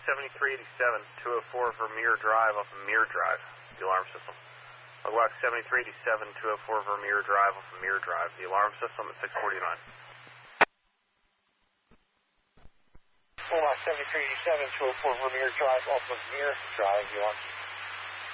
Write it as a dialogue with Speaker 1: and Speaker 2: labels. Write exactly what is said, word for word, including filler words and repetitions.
Speaker 1: seventy-three eighty-seven, two oh four Vermeer Drive off of Muir Drive, the alarm system. Logbox seventy-three eighty-seven, two oh four Vermeer Drive off of Muir Drive, the alarm system at six forty-nine.
Speaker 2: Logbox seventy-three eighty-seven, two oh four Vermeer Drive off of Muir Drive, the alarm system.